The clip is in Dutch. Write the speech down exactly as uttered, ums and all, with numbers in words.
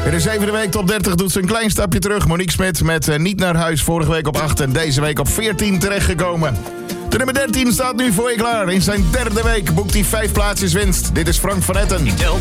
In de zevende week top dertig doet ze een klein stapje terug. Monique Smit met uh, Niet naar huis, vorige week op acht en deze week op veertien terechtgekomen. De nummer dertien staat nu voor je klaar. In zijn derde week boekt hij vijf plaatsjes winst. Dit is Frank van Etten. Ik tel